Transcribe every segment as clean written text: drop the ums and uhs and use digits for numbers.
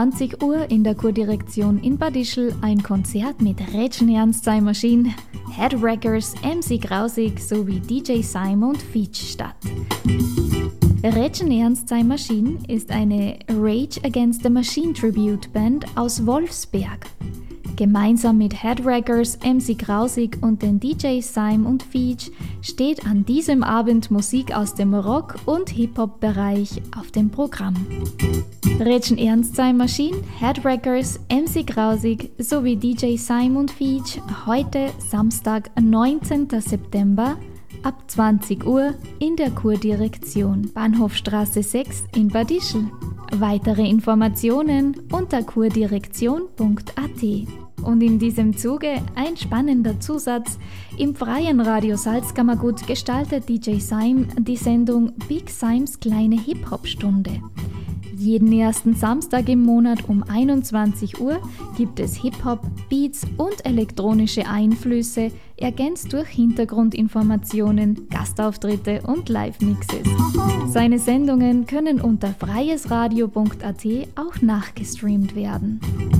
20 Uhr in der Kurdirektion in Bad Ischl ein Konzert mit Rätschen Ernst sei Maschine, Headwreckers, MC Grausig sowie DJ Sime und Feach statt. Rätschen Ernst sei Maschine ist eine Rage Against the Machine Tribute Band aus Wolfsberg. Gemeinsam mit Headwreckers, MC Grausig und den DJs Sime und Feach steht an diesem Abend Musik aus dem Rock- und Hip-Hop-Bereich auf dem Programm. Rätschen Ernst sei Maschine, Headwreckers, MC Grausig sowie DJ Sime und Feach heute Samstag, 19. September ab 20 Uhr in der Kurdirektion Bahnhofstraße 6 in Bad Ischl. Weitere Informationen unter kurdirektion.at. Und in diesem Zuge ein spannender Zusatz: Im freien Radio Salzkammergut gestaltet DJ Sime die Sendung Big Simes kleine Hip-Hop-Stunde. Jeden ersten Samstag im Monat um 21 Uhr gibt es Hip-Hop, Beats und elektronische Einflüsse, ergänzt durch Hintergrundinformationen, Gastauftritte und Live-Mixes. Seine Sendungen können unter freiesradio.at auch nachgestreamt werden.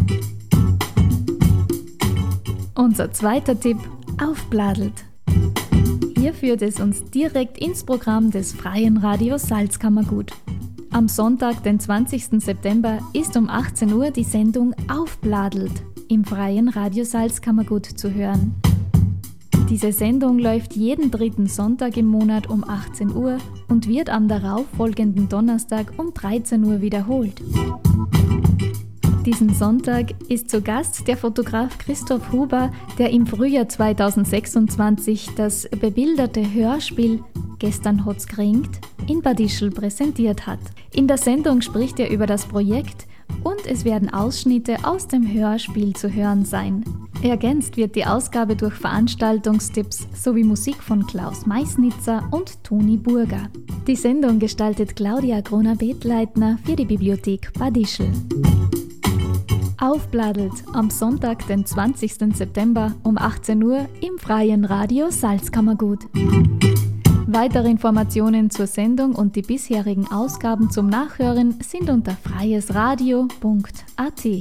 Unser zweiter Tipp: Aufbladelt. Hier führt es uns direkt ins Programm des freien Radios Salzkammergut. Am Sonntag, den 20. September, ist um 18 Uhr die Sendung Aufbladelt im freien Radio Salzkammergut zu hören. Diese Sendung läuft jeden dritten Sonntag im Monat um 18 Uhr und wird am darauffolgenden Donnerstag um 13 Uhr wiederholt. Diesen Sonntag ist zu Gast der Fotograf Christoph Huber, der im Frühjahr 2026 das bebilderte Hörspiel Gestern hat's geregnet in Bad Ischl präsentiert hat. In der Sendung spricht er über das Projekt und es werden Ausschnitte aus dem Hörspiel zu hören sein. Ergänzt wird die Ausgabe durch Veranstaltungstipps sowie Musik von Klaus Meisnitzer und Toni Burger. Die Sendung gestaltet Claudia Groner-Bethleitner für die Bibliothek Bad Ischl. Aufbladelt am Sonntag, den 20. September um 18 Uhr im freien Radio Salzkammergut. Weitere Informationen zur Sendung und die bisherigen Ausgaben zum Nachhören sind unter freiesradio.at.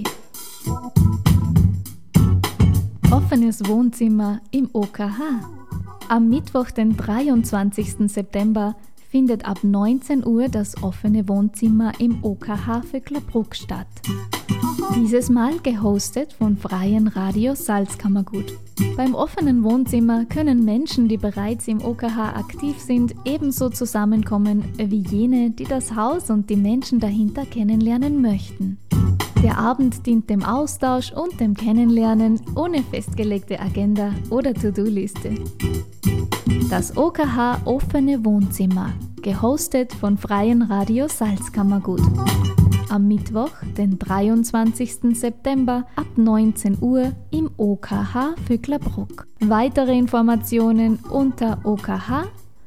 Offenes Wohnzimmer im OKH. Am Mittwoch, den 23. September, findet ab 19 Uhr das offene Wohnzimmer im OKH für Vöcklerbruck statt. Dieses Mal gehostet von freien Radio Salzkammergut. Beim offenen Wohnzimmer können Menschen, die bereits im OKH aktiv sind, ebenso zusammenkommen wie jene, die das Haus und die Menschen dahinter kennenlernen möchten. Der Abend dient dem Austausch und dem Kennenlernen ohne festgelegte Agenda oder To-Do-Liste. Das OKH offene Wohnzimmer, gehostet von freien Radio Salzkammergut. Am Mittwoch, den 23. September ab 19 Uhr im OKH Vöcklerbruck. Weitere Informationen unter okh.or.at.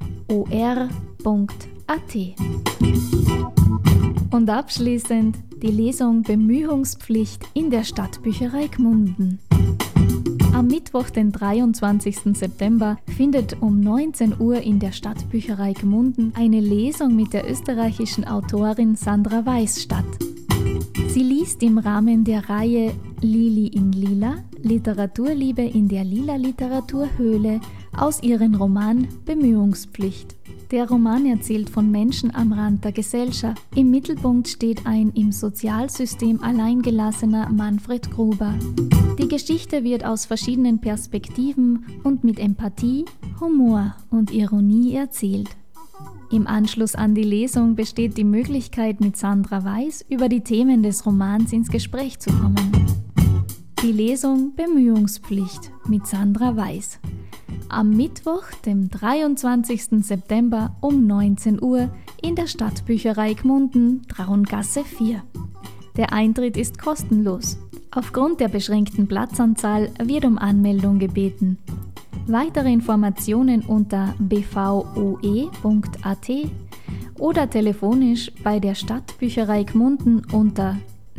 Und abschließend die Lesung Bemühungspflicht in der Stadtbücherei Gmunden. Am Mittwoch, den 23. September, findet um 19 Uhr in der Stadtbücherei Gmunden eine Lesung mit der österreichischen Autorin Sandra Weiß statt. Sie liest im Rahmen der Reihe Lili in Lila, Literaturliebe in der Lila Literaturhöhle aus ihrem Roman Bemühungspflicht. Der Roman erzählt von Menschen am Rand der Gesellschaft. Im Mittelpunkt steht ein im Sozialsystem alleingelassener Manfred Gruber. Die Geschichte wird aus verschiedenen Perspektiven und mit Empathie, Humor und Ironie erzählt. Im Anschluss an die Lesung besteht die Möglichkeit, mit Sandra Weiß über die Themen des Romans ins Gespräch zu kommen. Die Lesung Bemühungspflicht mit Sandra Weiß. Am Mittwoch, dem 23. September um 19 Uhr in der Stadtbücherei Gmunden, Traungasse 4. Der Eintritt ist kostenlos. Aufgrund der beschränkten Platzanzahl wird um Anmeldung gebeten. Weitere Informationen unter bvoe.at oder telefonisch bei der Stadtbücherei Gmunden unter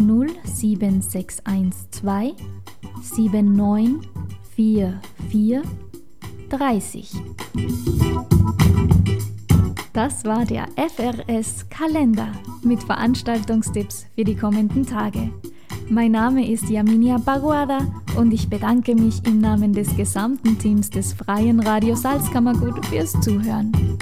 07612 7944 30. Das war der FRS-Kalender mit Veranstaltungstipps für die kommenden Tage. Mein Name ist Yaminia Baguada und ich bedanke mich im Namen des gesamten Teams des Freien Radio Salzkammergut fürs Zuhören.